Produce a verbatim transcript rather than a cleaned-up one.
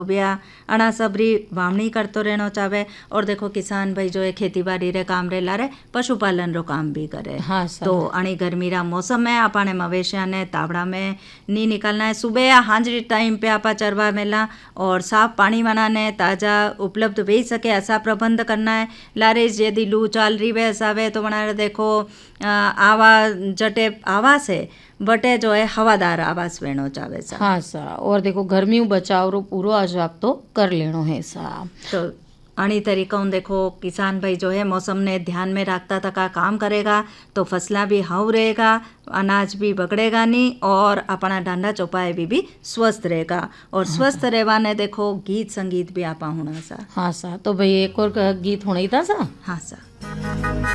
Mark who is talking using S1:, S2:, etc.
S1: बिया अना सबरी वावणी करतो रहना चाहे। और देखो किसान भाई जो है खेती बाड़ी रे काम रे लारे पशुपालन रो काम भी करे।
S2: हाँ सर।
S1: तो अणी गर्मी रा मौसम में अपने मवेशिया ने तावड़ा में नहीं निकलना है। सुबह या हांजरी टाइम पे आपा चरवा मेला और साफ पानी बनाने ताज़ा उपलब्ध भी सके ऐसा प्रबंध करना है। लारे यदि लू चाल रही वैसा वे तो बना देखो आवा जटे आवास है बटे जो है हवादार आवास वेणो चाहे सा।
S2: हाँ सा। और देखो गर्मी बचाव रो पूरो अजाब तो कर लेनो है सा।
S1: तो अणी तरीका देखो किसान भाई जो है मौसम ने ध्यान में रखता तक काम करेगा तो फसला भी हाउ रहेगा, अनाज भी बगड़ेगा नहीं और अपना डांडा चौपाए भी, भी स्वस्थ रहेगा। और
S2: हाँ
S1: स्वस्थ रहवा ने देखो गीत संगीत भी आपा होना सा।
S2: हाँ सा। तो भाई एक और गीत होना ही था सा।
S1: हाँ सा।